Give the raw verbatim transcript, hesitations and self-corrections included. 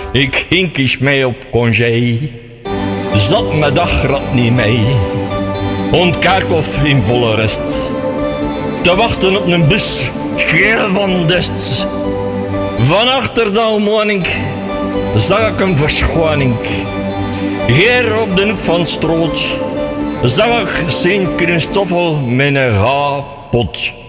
Ik hink eens mee op congé, zat mijn dagrad niet mee. Ont Kerkhof in volle rest, te wachten op een bus, scheel van dest. Van achter de omwoning zag ik een verschoning. Hier op de hoek van het stroot zag ik Sint Christoffel met een gaapot.